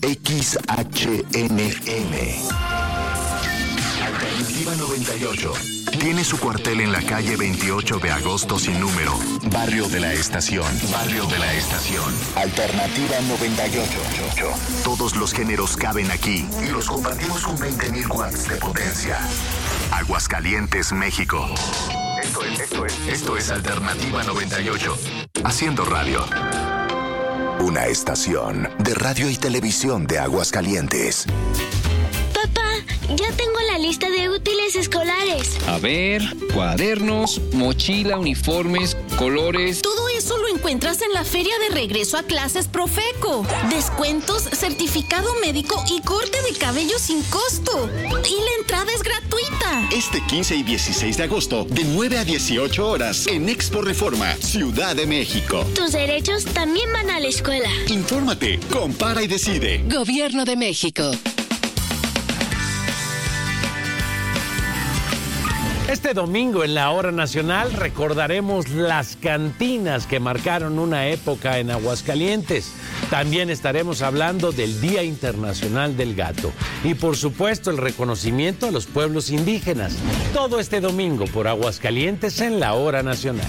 XHNM. Alternativa 98. Tiene su cuartel en la calle 28 de agosto sin número. Barrio de la Estación. Barrio de la Estación. Alternativa 98. Todos los géneros caben aquí y los compartimos con 20,000 watts de potencia. Aguascalientes, México. Esto es Alternativa 98. Haciendo radio. Una estación de radio y televisión de Aguascalientes. Papá, ya tengo la lista de útiles escolares. A ver, cuadernos, mochila, uniformes, colores. Todo eso lo encuentras en la Feria de Regreso a Clases Profeco. Descuentos, certificado médico y corte de cabello sin costo. Y la entrada es gratuita. Este 15 y 16 de agosto, de 9 a 18 horas, en Expo Reforma, Ciudad de México. Tus derechos también van a la escuela. Infórmate, compara y decide. Gobierno de México. Este domingo en la Hora Nacional recordaremos las cantinas que marcaron una época en Aguascalientes. También estaremos hablando del Día Internacional del Gato. Y por supuesto el reconocimiento a los pueblos indígenas. Todo este domingo por Aguascalientes en la Hora Nacional.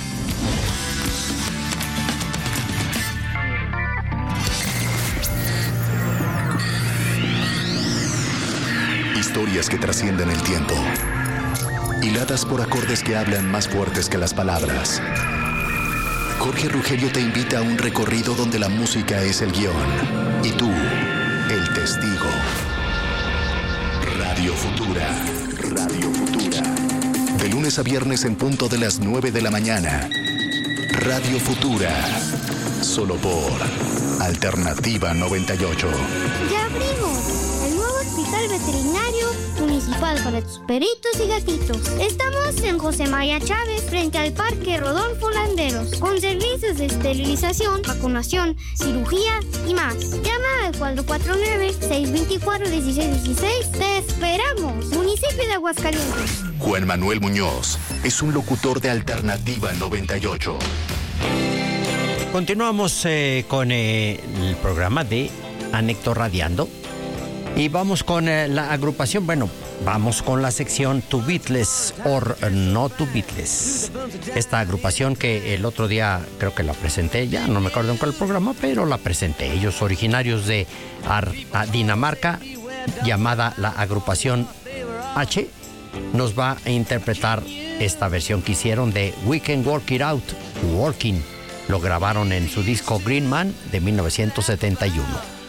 Historias que trascienden el tiempo. Hiladas por acordes que hablan más fuertes que las palabras. Jorge Rugelio te invita a un recorrido donde la música es el guión y tú, el testigo. Radio Futura. Radio Futura. De lunes a viernes en punto de las 9 de la mañana. Radio Futura. Solo por Alternativa 98. Ya abrimos el nuevo hospital veterinario municipal para tus perritos y gatitos. Estamos en José María Chávez, frente al Parque Rodolfo Landeros, con servicios de esterilización, vacunación, cirugía y más. Llama al 449-624-1616. ¡Te esperamos! Municipio de Aguascalientes. Juan Manuel Muñoz es un locutor de Alternativa 98. Continuamos con el programa de Anécdota Radiando. Y vamos con la agrupación, vamos con la sección To Beatles or No To Beatles. Esta agrupación que el otro día creo que la presenté, ya no me acuerdo en cuál programa, pero la presenté. Ellos originarios de Dinamarca, llamada la agrupación H, nos va a interpretar esta versión que hicieron de We Can Work It Out, Working. Lo grabaron en su disco Green Man de 1971.